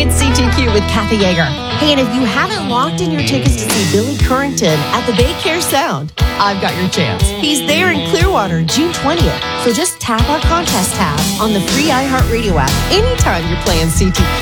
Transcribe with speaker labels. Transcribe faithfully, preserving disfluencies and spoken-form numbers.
Speaker 1: It's C T Q with Kathy Yeager. Hey, and if you haven't locked in your tickets to see Billy Currington at the Baycare Sound, I've got your chance. He's there in Clearwater, June twentieth. So just tap our contest tab on the free iHeartRadio app anytime you're playing C T Q.